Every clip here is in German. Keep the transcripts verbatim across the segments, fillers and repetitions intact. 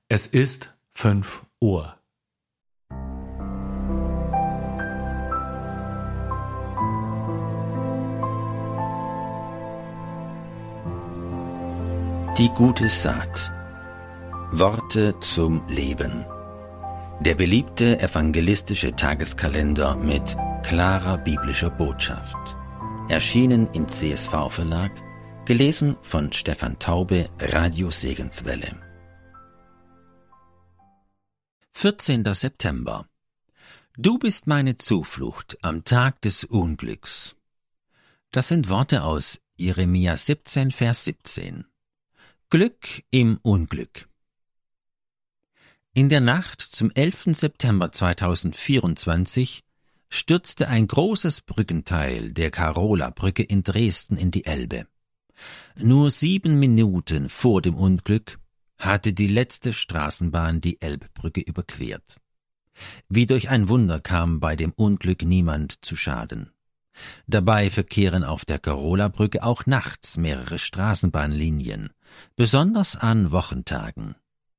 Es ist fünf Uhr. Die gute Saat. Worte zum Leben. Der beliebte evangelistische Tageskalender mit klarer biblischer Botschaft. Erschienen im C S V-Verlag, gelesen von Stefan Taube, Radio Segenswelle. vierzehnter September. Du bist meine Zuflucht am Tag des Unglücks. Das sind Worte aus Jeremia siebzehn, Vers siebzehn. Glück im Unglück. In der Nacht zum elften September zweitausendvierundzwanzig stürzte ein großes Brückenteil der Karola-Brücke in Dresden in die Elbe. Nur sieben Minuten vor dem Unglück hatte die letzte Straßenbahn die Elbbrücke überquert. Wie durch ein Wunder kam bei dem Unglück niemand zu Schaden. Dabei verkehren auf der Karola-Brücke auch nachts mehrere Straßenbahnlinien, besonders an Wochentagen.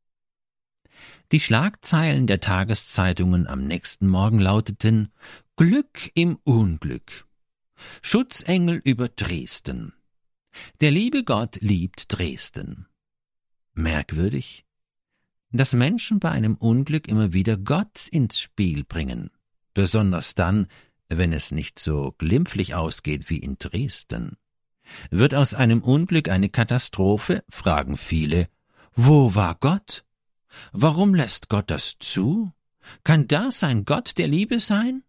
Die Schlagzeilen der Tageszeitungen am nächsten Morgen lauteten: Glück im Unglück. Schutzengel über Dresden. Der liebe Gott liebt Dresden. Merkwürdig, dass Menschen bei einem Unglück immer wieder Gott ins Spiel bringen, besonders dann, wenn es nicht so glimpflich ausgeht wie in Dresden. Wird aus einem Unglück eine Katastrophe, fragen viele: Wo war Gott? Warum lässt Gott das zu? Kann das ein Gott der Liebe sein?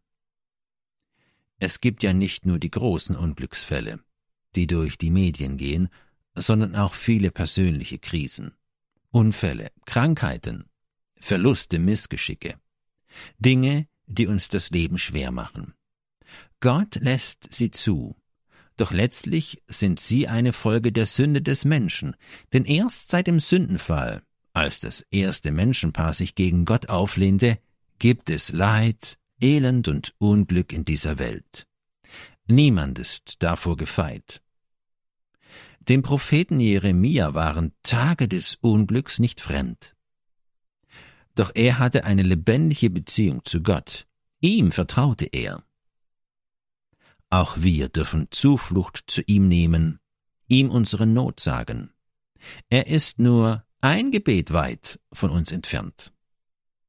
Es gibt ja nicht nur die großen Unglücksfälle, die durch die Medien gehen, sondern auch viele persönliche Krisen. Unfälle, Krankheiten, Verluste, Missgeschicke. Dinge, die uns das Leben schwer machen. Gott lässt sie zu, doch letztlich sind sie eine Folge der Sünde des Menschen, denn erst seit dem Sündenfall, als das erste Menschenpaar sich gegen Gott auflehnte, gibt es Leid, Elend und Unglück in dieser Welt. Niemand ist davor gefeit. Dem Propheten Jeremia waren Tage des Unglücks nicht fremd. Doch er hatte eine lebendige Beziehung zu Gott. Ihm vertraute er. Auch wir dürfen Zuflucht zu ihm nehmen, ihm unsere Not sagen. Er ist nur ein Gebet weit von uns entfernt.